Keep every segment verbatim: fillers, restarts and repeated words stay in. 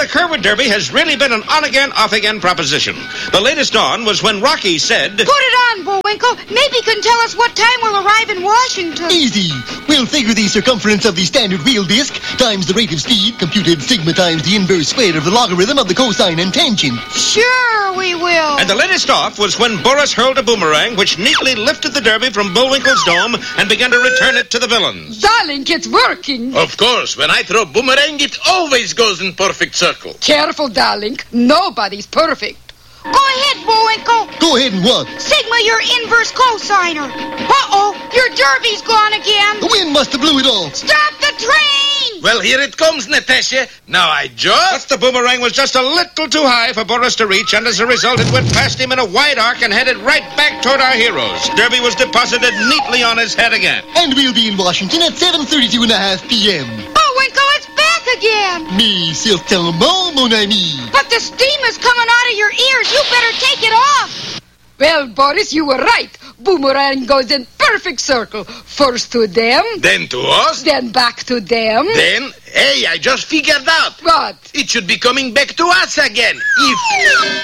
the Kerwood Derby has really been an on-again, off-again proposition. The latest on was when Rocky said, "Put it on, Bullwinkle. Maybe you can tell us what time we'll arrive in Washington." Easy. We'll figure the circumference of the standard wheel disc times the rate of speed computed sigma times the inverse square of the logarithm of the cosine and tangent. Sure we will. And the latest off was when Boris hurled a boomerang which neatly lifted the Derby from Bullwinkle's dome and began to return it to the villains. Darling, it's working. Of course, when I throw boomerang, it always goes in perfect circle. Careful, darling. Nobody's perfect. Go ahead, Bullwinkle. Go ahead and what? Sigma your inverse cosiner. Uh-oh, your Derby's gone again. The wind must have blew it off. Stop the train! Well, here it comes, Natasha. Now I But just... the boomerang was just a little too high for Boris to reach, and as a result, it went past him in a wide arc and headed right back toward our heroes. Derby was deposited neatly on his head again. And we'll be in Washington at seven thirty-two and a half p.m. Bullwinkle, it's back again. Me, certainement, mon ami. But the steam is coming out of your ears. You better take it off. Well, Boris, you were right. Boomerang goes in perfect circle. First to them, Then to us. then back to them. Then, hey, I just figured out. What? It should be coming back to us again. If...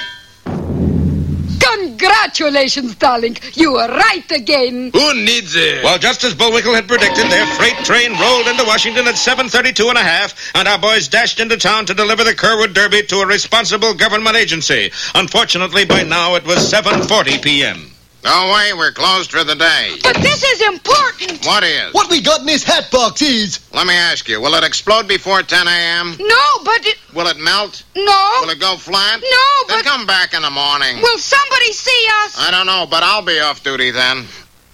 Congratulations, darling. You were right again. Who needs it? Well, just as Bullwinkle had predicted, their freight train rolled into Washington at seven thirty-two and a half, and our boys dashed into town to deliver the Kerwood Derby to a responsible government agency. Unfortunately, by now it was seven forty p.m. No way, we're closed for the day. But this is important. What is? What we got in this hat box is... Let me ask you, will it explode before ten a.m.? No, but it... Will it melt? No. Will it go flat? No, Then but... come back in the morning. Will somebody see us? I don't know, but I'll be off duty then.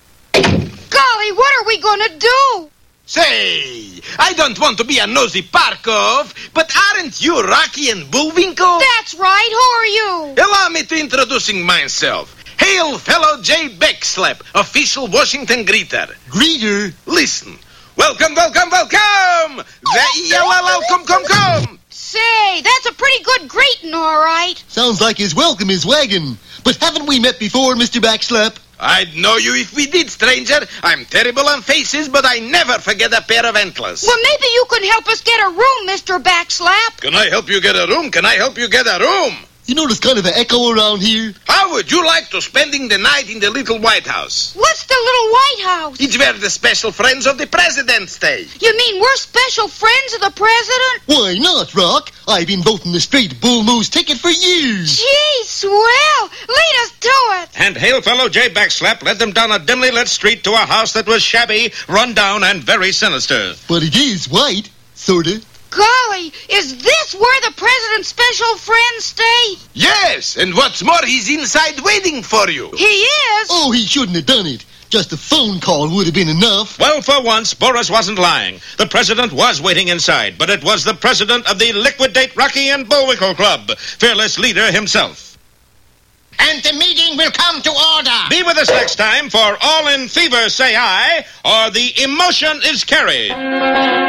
Golly, what are we going to do? Say, I don't want to be a nosy Parkov, but aren't you Rocky and Bullwinkle? That's right. Who are you? Allow me to introducing myself. Hail, fellow Jay Beckslap, official Washington greeter. Greeter. Listen. Welcome, welcome, welcome! Welcome, come, come! Say, that's a pretty good greeting, all right. Sounds like his welcome is wagon. But haven't we met before, Mister Backslap? I'd know you if we did, stranger. I'm terrible on faces, but I never forget a pair of antlers. Well, maybe you can help us get a room, Mister Backslap. Can I help you get a room? Can I help you get a room? You know there's kind of an echo around here? How would you like to spending the night in the little White House? What's the little White House? It's where the special friends of the president stay. You mean we're special friends of the president? Why not, Rock? I've been voting the straight bull moose ticket for years. Gee, swell. Lead us to it. And hail fellow Jay Backslap led them down a dimly lit street to a house that was shabby, run down, and very sinister. But it is white, sorta. Golly, is this where the president's special friends stay? Yes, and what's more, he's inside waiting for you. He is? Oh, he shouldn't have done it. Just a phone call would have been enough. Well, for once, Boris wasn't lying. The president was waiting inside, but it was the president of the Liquidate Rocky and Bullwinkle Club, fearless leader himself. And the meeting will come to order. Be with us next time for All in Fever Say Aye, or The Emotion is Carried.